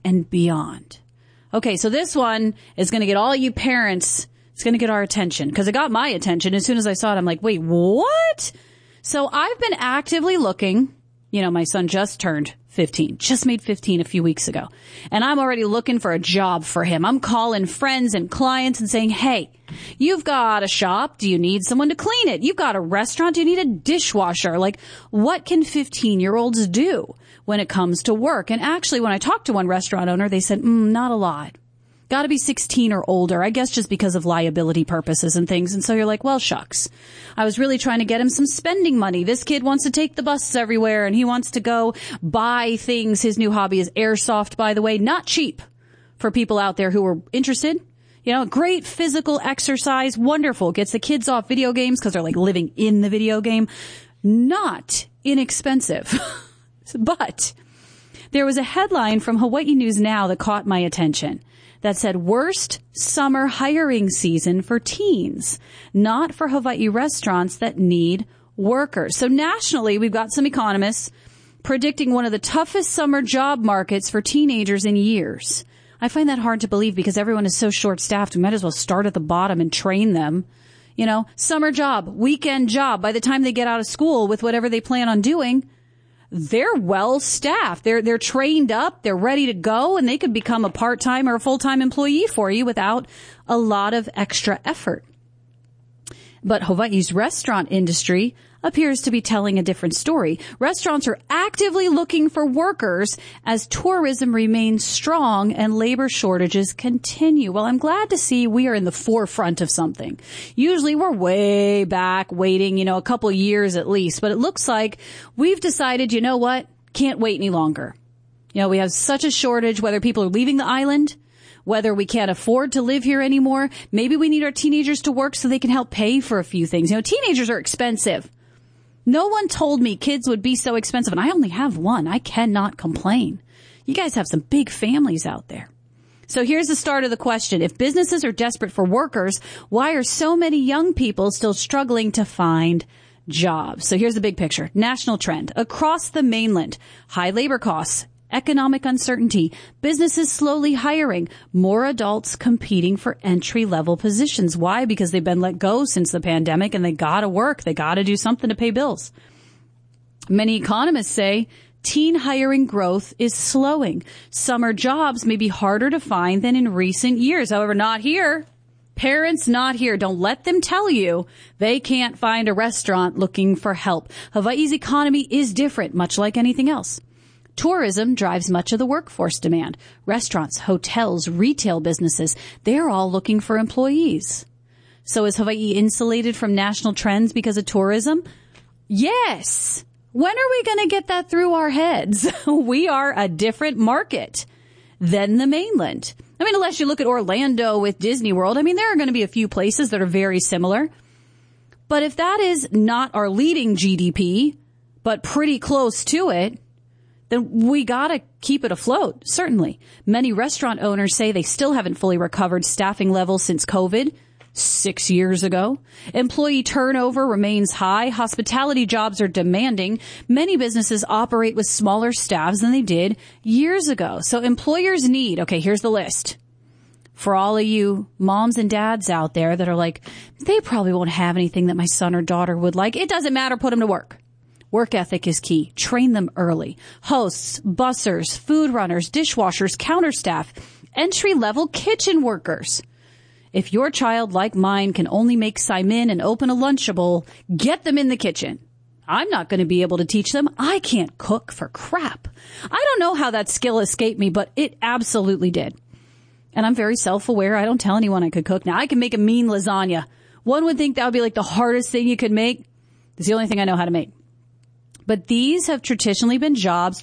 and beyond. Okay, so this one is going to get all you parents, it's going to get our attention because it got my attention. As soon as I saw it, I'm like, wait, what? So I've been actively looking. You know, my son just turned 15, just made 15 a few weeks ago. And I'm already looking for a job for him. I'm calling friends and clients and saying, hey, you've got a shop. Do you need someone to clean it? You've got a restaurant. Do you need a dishwasher? Like, what can 15-year-olds do when it comes to work? And actually, when I talked to one restaurant owner, they said, not a lot. Got to be 16 or older, I guess just because of liability purposes and things. And so you're like, well, shucks. I was really trying to get him some spending money. This kid wants to take the bus everywhere and he wants to go buy things. His new hobby is airsoft, by the way, not cheap for people out there who are interested. You know, great physical exercise, wonderful. Gets the kids off video games because they're like living in the video game. Not inexpensive. But there was a headline from Hawaii News Now that caught my attention. That said, worst summer hiring season for teens, not for Hawaii restaurants that need workers. So nationally, we've got some economists predicting one of the toughest summer job markets for teenagers in years. I find that hard to believe because everyone is so short-staffed. We might as well start at the bottom and train them. You know, summer job, weekend job. By the time they get out of school with whatever they plan on doing, they're well staffed. They're trained up. They're ready to go, and they could become a part-time or a full-time employee for you without a lot of extra effort. But Hawaii's restaurant industry appears to be telling a different story. Restaurants are actively looking for workers as tourism remains strong and labor shortages continue. Well, I'm glad to see we are in the forefront of something. Usually we're way back waiting, a couple years at least. But it looks like we've decided, you know what? Can't wait any longer. We have such a shortage, whether people are leaving the island, whether we can't afford to live here anymore. Maybe we need our teenagers to work so they can help pay for a few things. Teenagers are expensive. No one told me kids would be so expensive, and I only have one. I cannot complain. You guys have some big families out there. So here's the start of the question. If businesses are desperate for workers, why are so many young people still struggling to find jobs? So here's the big picture. National trend. Across the mainland, high labor costs, economic uncertainty, businesses slowly hiring, more adults competing for entry-level positions. Why? Because they've been let go since the pandemic and they gotta work. They gotta do something to pay bills. Many economists say teen hiring growth is slowing. Summer jobs may be harder to find than in recent years. However, not here. Parents, not here. Don't let them tell you they can't find a restaurant looking for help. Hawaii's economy is different, much like anything else. Tourism drives much of the workforce demand. Restaurants, hotels, retail businesses, they're all looking for employees. So is Hawaii insulated from national trends because of tourism? Yes. When are we going to get that through our heads? We are a different market than the mainland. Unless you look at Orlando with Disney World, there are going to be a few places that are very similar. But if that is not our leading GDP, but pretty close to it, then we gotta keep it afloat, certainly. Many restaurant owners say they still haven't fully recovered staffing levels since COVID 6 years ago. Employee turnover remains high. Hospitality jobs are demanding. Many businesses operate with smaller staffs than they did years ago. So employers need, okay, here's the list. For all of you moms and dads out there that are like, they probably won't have anything that my son or daughter would like. It doesn't matter, put them to work. Work ethic is key. Train them early. Hosts, bussers, food runners, dishwashers, counterstaff, entry-level kitchen workers. If your child, like mine, can only make saimin and open a Lunchable, get them in the kitchen. I'm not going to be able to teach them. I can't cook for crap. I don't know how that skill escaped me, but it absolutely did. And I'm very self-aware. I don't tell anyone I could cook. Now, I can make a mean lasagna. One would think that would be like the hardest thing you could make. It's the only thing I know how to make. But these have traditionally been jobs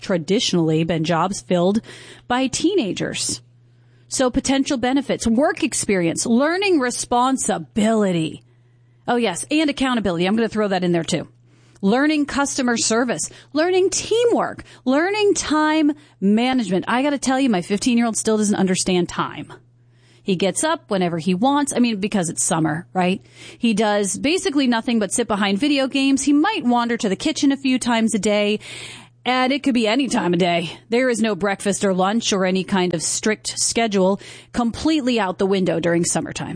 filled by teenagers. So potential benefits, work experience, learning responsibility. Oh, yes, and accountability. I'm going to throw that in there, too. Learning customer service, learning teamwork, learning time management. I got to tell you, my 15-year-old still doesn't understand time. He gets up whenever he wants. Because it's summer, right? He does basically nothing but sit behind video games. He might wander to the kitchen a few times a day. And it could be any time of day. There is no breakfast or lunch or any kind of strict schedule, completely out the window during summertime.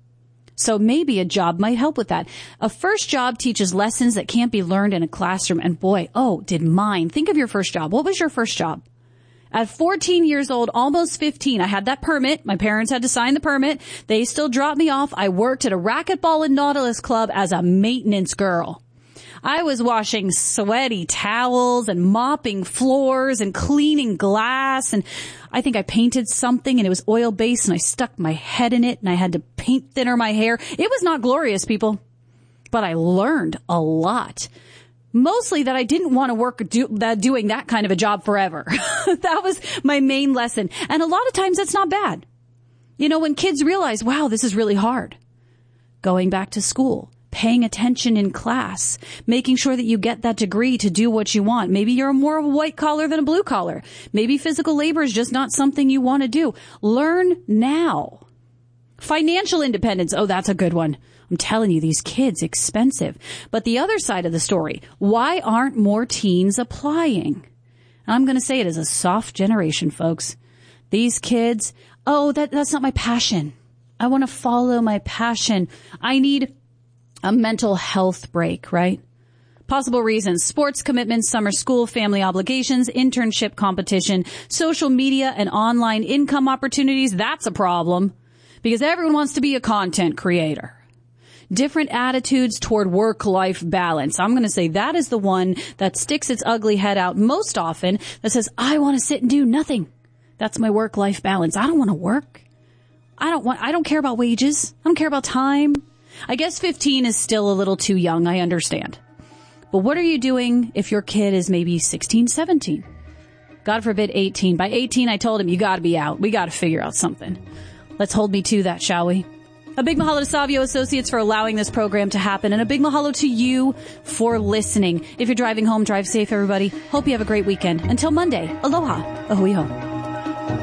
So maybe a job might help with that. A first job teaches lessons that can't be learned in a classroom. And boy, did mine. Think of your first job. What was your first job? At 14 years old, almost 15, I had that permit. My parents had to sign the permit. They still dropped me off. I worked at a racquetball and Nautilus club as a maintenance girl. I was washing sweaty towels and mopping floors and cleaning glass. And I think I painted something and it was oil based and I stuck my head in it and I had to paint thinner my hair. It was not glorious, people, but I learned a lot. Mostly that I didn't want to work doing that kind of a job forever. That was my main lesson. And a lot of times that's not bad. You know, when kids realize, wow, this is really hard. Going back to school. Paying attention in class, making sure that you get that degree to do what you want. Maybe you're more of a white collar than a blue collar. Maybe physical labor is just not something you want to do. Learn now. Financial independence. Oh, that's a good one. I'm telling you, these kids, expensive. But the other side of the story, why aren't more teens applying? I'm going to say it as a soft generation, folks. These kids, that's not my passion. I want to follow my passion. I need a mental health break, right? Possible reasons: sports commitments, summer school, family obligations, internship competition, social media and online income opportunities. That's a problem because everyone wants to be a content creator. Different attitudes toward work-life balance. I'm going to say that is the one that sticks its ugly head out most often, that says, I want to sit and do nothing. That's my work-life balance. I don't want to work. I don't care about wages. I don't care about time. I guess 15 is still a little too young. I understand. But what are you doing if your kid is maybe 16, 17? God forbid 18. By 18, I told him, you got to be out. We got to figure out something. Let's hold me to that, shall we? A big mahalo to Savio Associates for allowing this program to happen. And a big mahalo to you for listening. If you're driving home, drive safe, everybody. Hope you have a great weekend. Until Monday, aloha. Ahui ho.